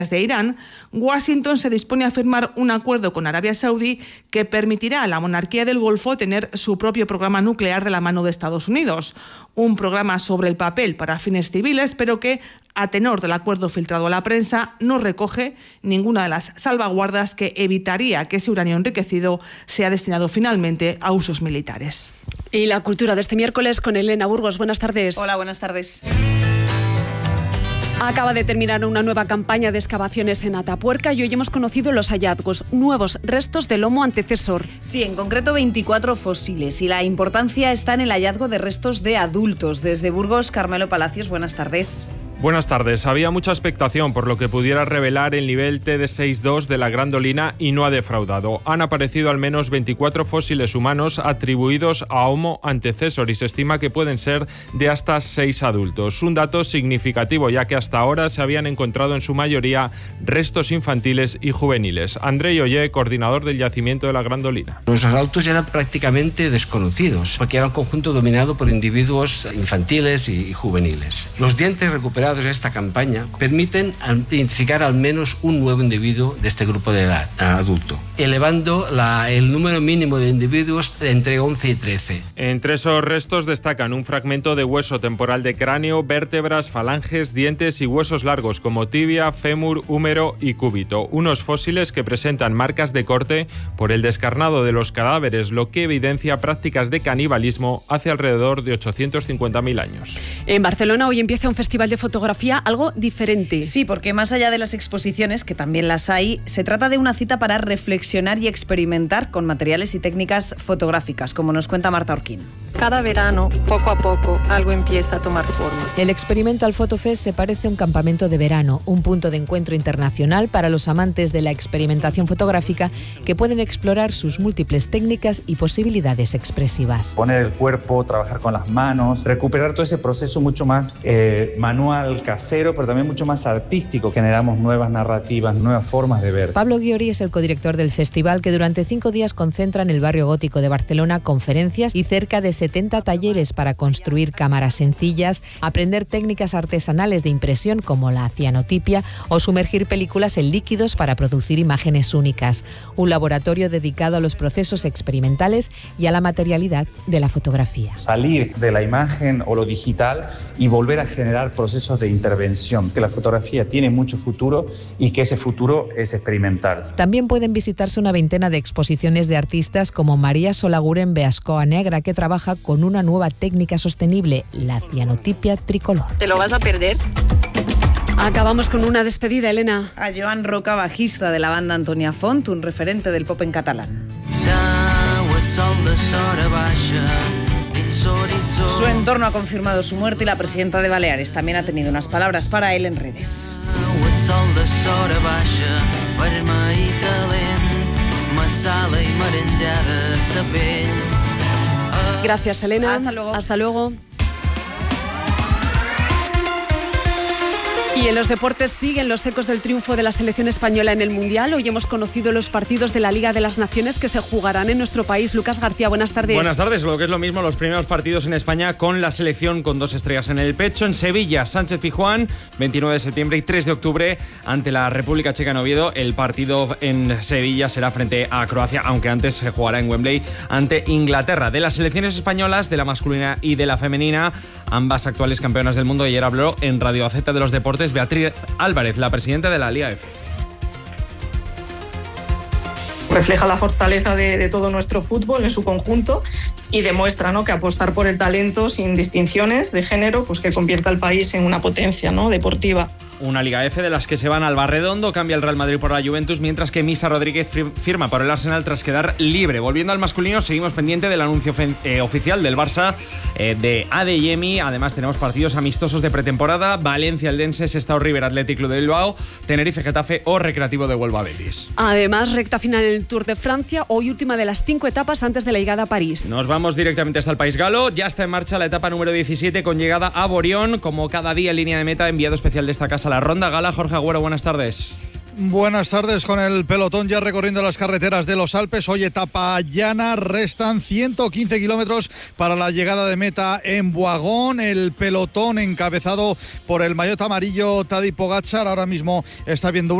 de Irán, Washington se dispone a firmar un acuerdo con Arabia Saudí que permitirá a la monarquía del Golfo tener su propio programa nuclear de la mano de Estados Unidos. Un programa sobre el papel para fines civiles, pero que, a tenor del acuerdo filtrado a la prensa, no recoge ninguna de las salvaguardas que evitaría que ese uranio enriquecido sea destinado finalmente a usos militares. Y la cultura de este miércoles con Elena Burgos. Buenas tardes. Hola, buenas tardes. Acaba de terminar una nueva campaña de excavaciones en Atapuerca y hoy hemos conocido los hallazgos, nuevos restos del Homo antecesor. Sí, en concreto 24 fósiles, y la importancia está en el hallazgo de restos de adultos. Desde Burgos, Carmelo Palacios, buenas tardes. Buenas tardes. Había mucha expectación por lo que pudiera revelar el nivel TD62 de la Grandolina y no ha defraudado. Han aparecido al menos 24 fósiles humanos atribuidos a Homo antecesor y se estima que pueden ser de hasta 6 adultos. Un dato significativo, ya que hasta ahora se habían encontrado en su mayoría restos infantiles y juveniles. Andrei Ollé, coordinador del yacimiento de la Grandolina. Los adultos eran prácticamente desconocidos, porque era un conjunto dominado por individuos infantiles y juveniles. Los dientes recuperados de esta campaña permiten identificar al menos un nuevo individuo de este grupo de edad adulto, elevando el número mínimo de individuos de entre 11 y 13. Entre esos restos destacan un fragmento de hueso temporal de cráneo, vértebras, falanges, dientes y huesos largos como tibia, fémur, húmero y cúbito. Unos fósiles que presentan marcas de corte por el descarnado de los cadáveres, lo que evidencia prácticas de canibalismo hace alrededor de 850.000 años. En Barcelona hoy empieza un festival de fotografía algo diferente. Sí, porque más allá de las exposiciones, que también las hay, se trata de una cita para reflexionar y experimentar con materiales y técnicas fotográficas, como nos cuenta Marta Orquín. Cada verano, poco a poco, algo empieza a tomar forma. El Experimental Photo Fest se parece a un campamento de verano, un punto de encuentro internacional para los amantes de la experimentación fotográfica que pueden explorar sus múltiples técnicas y posibilidades expresivas. Poner el cuerpo, trabajar con las manos, recuperar todo ese proceso mucho más manual, casero, pero también mucho más artístico. Generamos nuevas narrativas, nuevas formas de ver. Pablo Guiori es el codirector del festival, que durante 5 días concentra en el barrio gótico de Barcelona conferencias y cerca de 70 talleres para construir cámaras sencillas, aprender técnicas artesanales de impresión como la cianotipia o sumergir películas en líquidos para producir imágenes únicas. Un laboratorio dedicado a los procesos experimentales y a la materialidad de la fotografía. Salir de la imagen o lo digital y volver a generar procesos de intervención, que la fotografía tiene mucho futuro y que ese futuro es experimental. También pueden visitarse una veintena de exposiciones de artistas como María Solaguren Beascoa Negra, que trabaja con una nueva técnica sostenible, la cianotipia tricolor. ¿Te lo vas a perder? Acabamos con una despedida, Elena. A Joan Roca, bajista de la banda Antonia Font, un referente del pop en catalán. Su entorno ha confirmado su muerte y la presidenta de Baleares también ha tenido unas palabras para él en redes. Gracias, Elena. Hasta luego. Hasta luego. Y en los deportes siguen los ecos del triunfo de la selección española en el Mundial. Hoy hemos conocido los partidos de la Liga de las Naciones que se jugarán en nuestro país. Lucas García, buenas tardes. Buenas tardes. Lo que es lo mismo, los primeros partidos en España con la selección con 2 estrellas en el pecho. En Sevilla, Sánchez Pizjuán, 29 de septiembre y 3 de octubre ante la República Checa en Oviedo. El partido en Sevilla será frente a Croacia, aunque antes se jugará en Wembley ante Inglaterra. De las selecciones españolas, de la masculina y de la femenina, ambas actuales campeonas del mundo. Ayer habló en Radio AZ de los deportes Beatriz Álvarez, la presidenta de la Liga F. Refleja la fortaleza de todo nuestro fútbol en su conjunto y demuestra, ¿no?, que apostar por el talento sin distinciones de género, pues que convierta al país en una potencia, ¿no?, deportiva. Una Liga F de las que se van al Barredondo, cambia el Real Madrid por la Juventus, mientras que Misa Rodríguez firma por el Arsenal tras quedar libre. Volviendo al masculino, seguimos pendiente del anuncio oficial del Barça de Adeyemi. Además tenemos partidos amistosos de pretemporada: Valencia, Eldense, Sestao, River, Athletic Club de Bilbao, Tenerife, Getafe o Recreativo de Huelva, Betis. Además, recta final en el Tour de Francia, hoy última de las 5 etapas antes de la llegada a París. Nos vamos directamente hasta el País Galo. Ya está en marcha la etapa número 17 con llegada a Borión. Como cada día en línea de meta, enviado especial de esta casa, la Ronda Gala. Jorge Agüero, buenas tardes. Buenas tardes. Con el pelotón ya recorriendo las carreteras de los Alpes. Hoy etapa llana, restan 115 kilómetros para la llegada de meta en Boagón. El pelotón encabezado por el maillot amarillo Tadej Pogačar ahora mismo está viendo